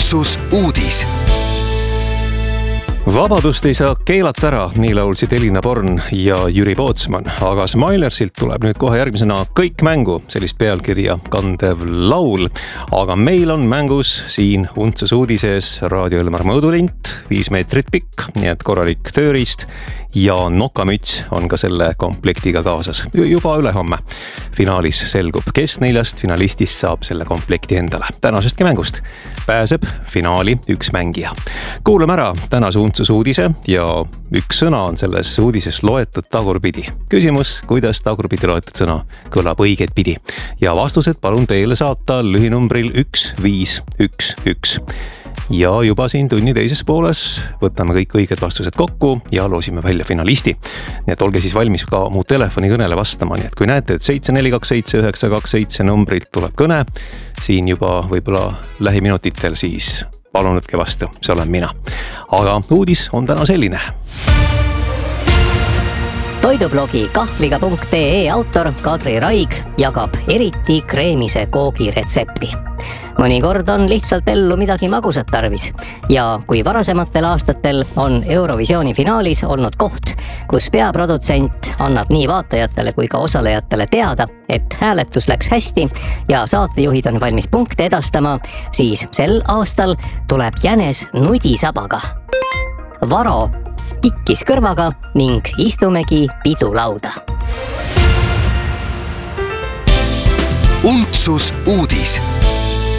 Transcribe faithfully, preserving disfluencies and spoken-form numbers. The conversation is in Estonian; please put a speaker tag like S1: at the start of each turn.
S1: Untsus uudis.
S2: Vabadust ei saa keelata ära, nii laulsid Elina Born ja Jüri Pootsman, aga Smilersilt tuleb nüüd kohe järgmisena Kõik mängu, sellist pealkirja kandev laul. Aga meil on mängus siin Untsus uudises Raadio Elmar mõõdulint, viis meetrit pikk, nii et korralik tööriist ja nokamüts on ka selle komplektiga kaasas. Juba ülehomme finaalis selgub, kes neljast finalistist saab selle komplekti endale. Tänasestki mängust pääseb finaali üks mängija. Kuulame ära tänase Untsus uudise ja üks sõna on selles uudises loetud tagurpidi. Küsimus, kuidas tagurpidi loetud sõna kõlab õiget pidi. Ja vastused palun teile saata lühinumbril üks viis üks üks. Ja juba siin tunni teises pooles võtame kõik õiged vastused kokku ja loosime välja finalisti. Nii et olge siis valmis ka mu telefonikõnele vastama. Nii et kui näete, et seitse neli kaks seitse üheksa kaks seitse numbrilt tuleb kõne, siin juba võib-olla lähiminutitel, siis palun võtke vastu, see olen mina. Aga uudis on täna selline.
S3: Toidublogi kahvliga punkt ee autor Kadri Raig jagab eriti kreemise koogi retsepti. Mõnikord on lihtsalt ellu midagi magusat tarvis ja kui varasematel aastatel on Eurovisiooni finaalis olnud koht, kus peaprodutsent annab nii vaatajatele kui ka osalejatele teada, et hääletus läks hästi ja saatejuhid on valmis punkte edastama, siis sel aastal tuleb jänes nudisabaga. Varo kikkis kõrvaga ning istumegi pidulauda.
S1: Untsus uudis.